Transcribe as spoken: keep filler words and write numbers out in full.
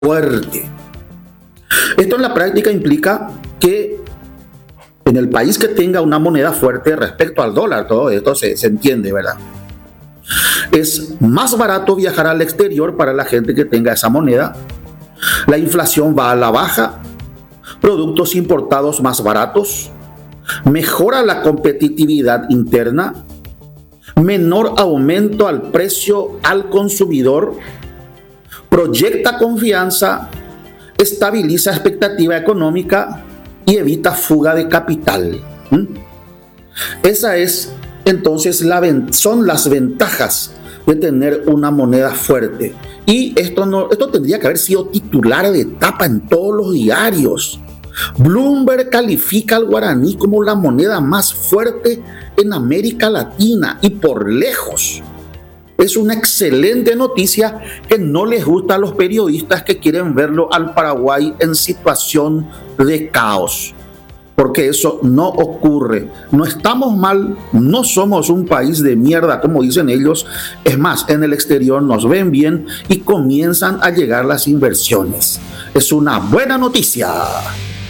fuerte. Esto en la práctica implica que en el país que tenga una moneda fuerte respecto al dólar, todo esto se, se entiende, ¿verdad? Es más barato viajar al exterior para la gente que tenga esa moneda. La inflación va a la baja, productos importados más baratos, mejora la competitividad interna, menor aumento al precio al consumidor, proyecta confianza, estabiliza expectativa económica y evita fuga de capital. ¿Mm? Esa es entonces la, son las ventajas de tener una moneda fuerte. Y esto, no, esto tendría que haber sido titular de tapa en todos los diarios. Bloomberg califica al guaraní como la moneda más fuerte en América Latina y por lejos. Es una excelente noticia que no les gusta a los periodistas que quieren verlo al Paraguay en situación de caos. Porque eso no ocurre. No estamos mal, no somos un país de mierda, como dicen ellos. Es más, en el exterior nos ven bien y comienzan a llegar las inversiones. Es una buena noticia.